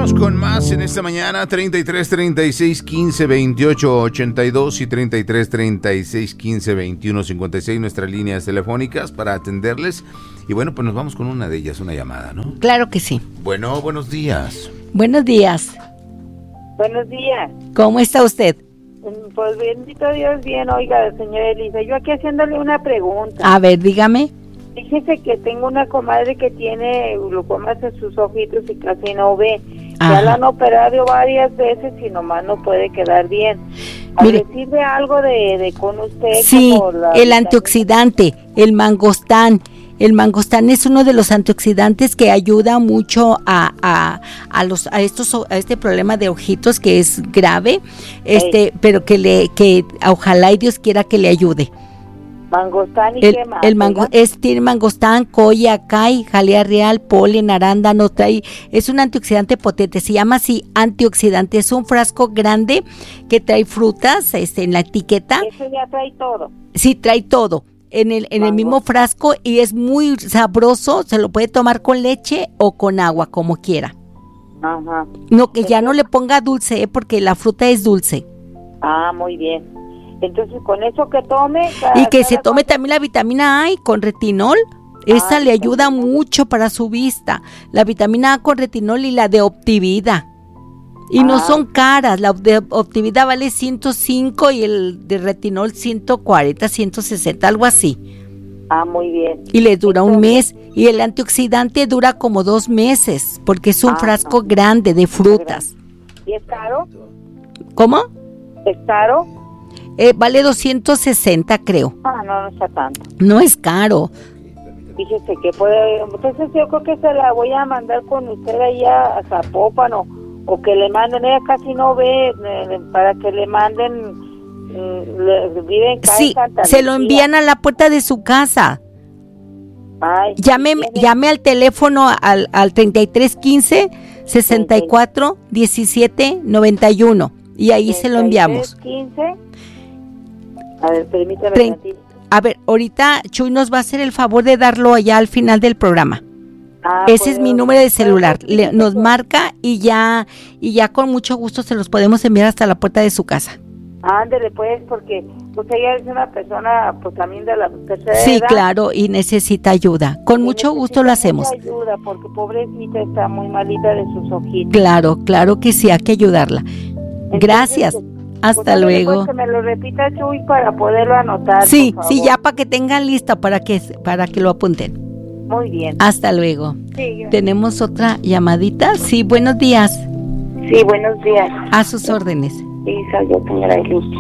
Continuamos con más en esta mañana, 33 36 15 28 82 y 33 36 15 21 56, nuestras líneas telefónicas para atenderles. Y bueno, pues nos vamos con una de ellas, una llamada, ¿no? Claro que sí. Bueno, buenos días. Buenos días. Buenos días. ¿Cómo está usted? Pues bendito Dios, bien, oiga, señora Elisa, yo aquí haciéndole una pregunta. A ver, dígame. Fíjese que tengo una comadre que tiene glaucomas en sus ojitos y casi no ve. Ajá. Ya la han operado varias veces y nomás no puede quedar bien. Mire, ¿Le sirve algo de con usted? sí, como el antioxidante, el mangostán. El mangostán es uno de los antioxidantes que ayuda mucho a este problema de ojitos que es grave, pero que ojalá y Dios quiera que le ayude. Mangostán y qué más. Tiene mangostán, coya, acai, jalea real, polen, arándano, es un antioxidante potente, se llama así antioxidante, es un frasco grande que trae frutas, en la etiqueta. Eso ya trae todo. Sí, trae todo. En el mismo frasco y es muy sabroso, se lo puede tomar con leche o con agua, como quiera. Ajá. No, que ya no le ponga dulce, porque la fruta es dulce. Ah, muy bien. Entonces, con eso que tome... Y que se tome también la vitamina A y con retinol. Esa le ayuda mucho para su vista. La vitamina A con retinol y la de Optivida. Y no son caras. La de Optivida vale 105 y el de retinol 140, 160, algo así. Ah, muy bien. Y le dura un mes. Y el antioxidante dura como 2 meses, porque es un frasco grande de frutas. ¿Y es caro? ¿Cómo? ¿Es caro? Vale 260, creo. No está tanto. No es caro. Fíjese que puede... Entonces yo creo que se la voy a mandar con usted allá a Zapopan o que le manden. Ella casi no ve, para que le manden... vive en casa. Sí, se lo envían a la puerta de su casa. Ay, llame al teléfono al 3315 64 17 91 y ahí se lo enviamos. 15. A ver, permítame. A ver, ahorita Chuy nos va a hacer el favor de darlo allá al final del programa. Ese es mi número de celular. Nos marca y ya con mucho gusto se los podemos enviar hasta la puerta de su casa. Ándele pues, porque pues ella es una persona pues también de la tercera edad. Sí, claro, y necesita ayuda. Con mucho gusto lo hacemos. Ayuda, porque pobrecita está muy malita de sus ojitos. Claro que sí, hay que ayudarla. Entonces, gracias. Hasta luego. Pues que me lo repita Chuy para poderlo anotar. Sí, ya para que tengan lista, para que lo apunten. Muy bien. Hasta luego. Sí, ¿tenemos otra llamadita? Sí, buenos días. Sí, buenos días. A sus órdenes. Sí, soy yo, señora Eli.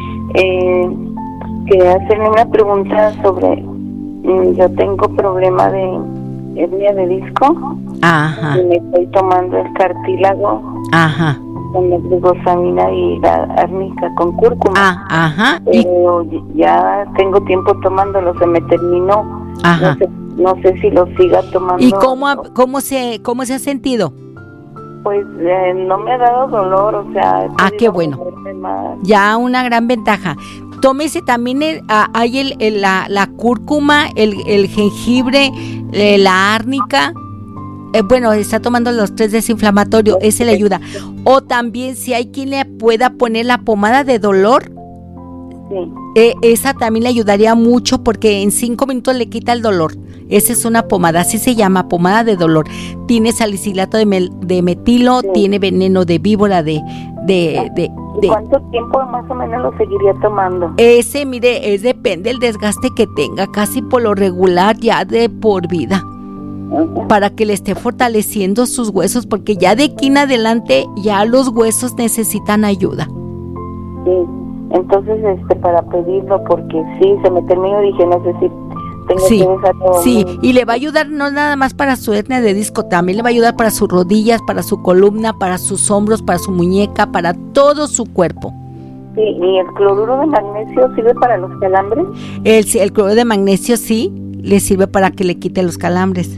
Quería hacerle una pregunta sobre... yo tengo problema de hernia de disco. Ajá. Y me estoy tomando el cartílago. Ajá. Con la glucosamina y la árnica con cúrcuma. Ajá. Pero ya tengo tiempo tomándolo, se me terminó. Ajá. No sé si lo siga tomando. ¿Y cómo se ha sentido? Pues no me ha dado dolor, o sea... qué bueno. Ya una gran ventaja. Tómese también hay la cúrcuma, el jengibre, la árnica. Bueno, está tomando los 3 desinflamatorios, ese le ayuda. O también si hay quien le pueda poner la pomada de dolor, sí. Esa también le ayudaría mucho porque en 5 minutos le quita el dolor. Esa es una pomada, así se llama, pomada de dolor. Tiene salicilato de metilo, sí. Tiene veneno de víbora de ¿Cuánto tiempo más o menos lo seguiría tomando? Ese, mire, depende del desgaste que tenga, casi por lo regular ya de por vida. Para que le esté fortaleciendo sus huesos, porque ya de aquí en adelante ya los huesos necesitan ayuda. Sí, entonces para pedirlo, porque sí, se me terminó, dije, no sé si tengo que usarlo. Sí, y le va a ayudar no nada más para su hernia de disco, también le va a ayudar para sus rodillas, para su columna, para sus hombros, para su muñeca, para todo su cuerpo. Sí, ¿y el cloruro de magnesio sirve para los calambres? El cloruro de magnesio sí, le sirve para que le quite los calambres.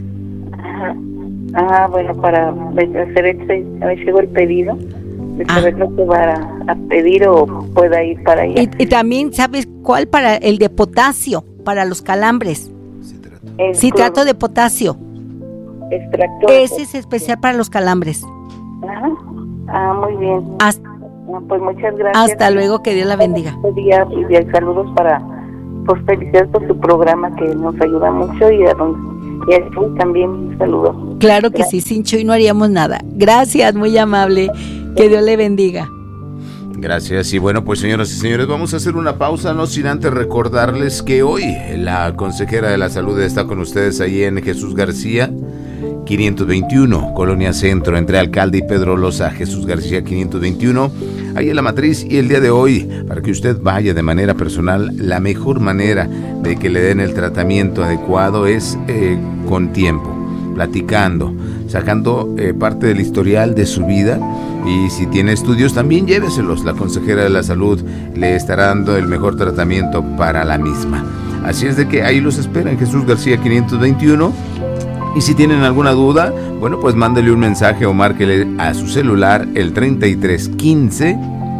Bueno, para hacer a ver si hago el pedido, de saber lo que va a pedir o pueda ir para allá. Y también, ¿sabes cuál? Para el de potasio, para los calambres. Citrato de potasio. Extractor. Ese es especial para los calambres. Muy bien. Pues muchas gracias. Hasta luego, que Dios la bendiga. Y saludos pues felicidades por su programa que nos ayuda mucho y a Chuy también un saludo. Claro que sí, sin Chuy no haríamos nada. Gracias, muy amable. Que Dios le bendiga. Gracias. Y bueno, pues señoras y señores, vamos a hacer una pausa, no sin antes recordarles que hoy la consejera de la salud está con ustedes ahí en Jesús García 521, Colonia Centro, entre Alcalde y Pedro Loza. Jesús García 521, ahí en La Matriz. Y el día de hoy, para que usted vaya de manera personal, la mejor manera de que le den el tratamiento adecuado es con tiempo, platicando, sacando parte del historial de su vida. Y si tiene estudios, también lléveselos. La consejera de la salud le estará dando el mejor tratamiento para la misma. Así es de que ahí los espera en Jesús García 521. Y si tienen alguna duda, bueno, pues mándele un mensaje o márquele a su celular el 3315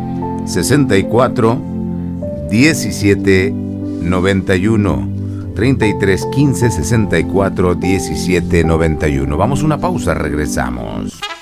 64 17 91. 3315 64 17 91. Vamos a una pausa, regresamos.